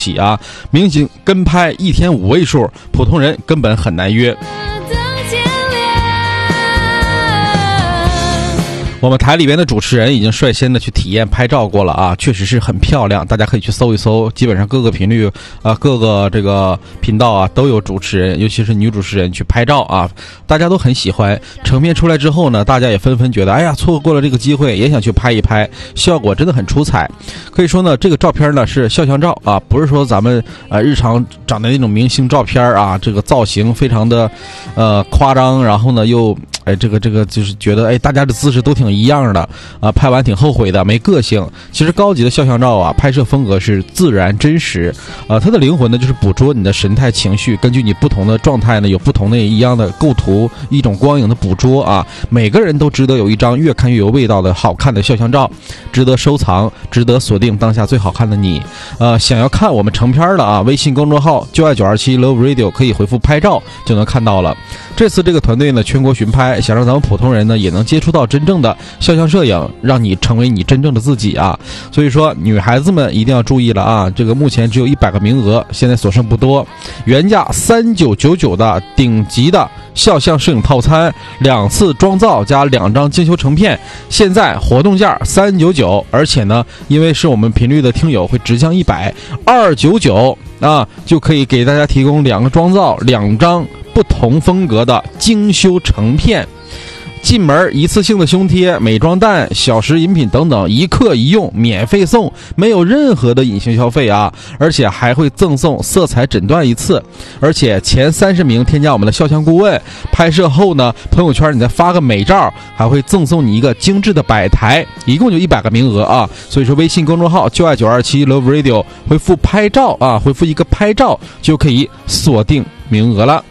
起啊，明星跟拍1天5位数，普通人根本很难约。我们台里边的主持人已经率先的去体验拍照过了啊，确实是很漂亮，大家可以去搜一搜，基本上各个频率各个这个频道啊都有主持人，尤其是女主持人去拍照啊，大家都很喜欢。成片出来之后呢，大家也纷纷觉得，哎呀，错过了这个机会，也想去拍一拍，效果真的很出彩。可以说呢，这个照片呢是肖像照啊，不是说咱们日常长的那种明星照片啊，这个造型非常的夸张，然后呢又这个就是觉得大家的姿势都挺一样的啊，拍完挺后悔的，没个性。其实高级的肖像照啊，拍摄风格是自然真实，它的灵魂呢就是捕捉你的神态情绪，根据你不同的状态呢，有不同的一样的构图，一种光影的捕捉啊。每个人都值得有一张越看越有味道的好看的肖像照，值得收藏，值得锁定当下最好看的你。想要看我们成片的啊，微信公众号就爱927 Love Radio 可以回复拍照就能看到了。这次这个团队呢全国巡拍，想让咱们普通人呢也能接触到真正的肖像摄影，让你成为你真正的自己啊！所以说女孩子们一定要注意了啊！这个目前只有100个名额，现在所剩不多。原价3999的顶级的肖像摄影套餐，2次妆造加2张精修成片，现在活动价399，而且呢，因为是我们频率的听友会直降100，299啊，就可以给大家提供2个妆造，2张不同风格的精修成片。进门一次性的胸贴、美妆蛋、小食饮品等等，一客一用，免费送，没有任何的隐形消费啊！而且还会赠送色彩诊断1次，而且前30名添加我们的肖像顾问，拍摄后呢，朋友圈你再发个美照，还会赠送你一个精致的摆台，一共就100个名额啊！所以说微信公众号就爱927 Love Radio 回复拍照啊，回复一个拍照就可以锁定名额了。